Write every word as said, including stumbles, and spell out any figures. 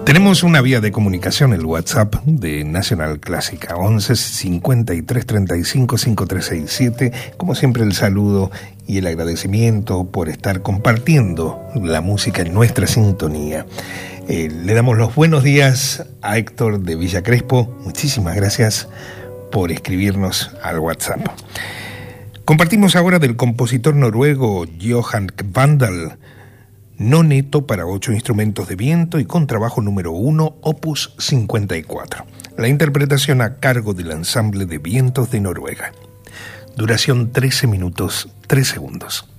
Tenemos una vía de comunicación, el WhatsApp de Nacional Clásica, once cincuenta y tres treinta y cinco cincuenta y tres sesenta y siete. Como siempre, el saludo y el agradecimiento por estar compartiendo la música en nuestra sintonía. Eh, le damos los buenos días a Héctor de Villa Crespo. Muchísimas gracias por escribirnos al WhatsApp. Compartimos ahora del compositor noruego Johan Vandal, Noneto para ocho instrumentos de viento y contrabajo número uno, opus cincuenta y cuatro. La interpretación a cargo del ensamble de vientos de Noruega. Duración trece minutos, tres segundos.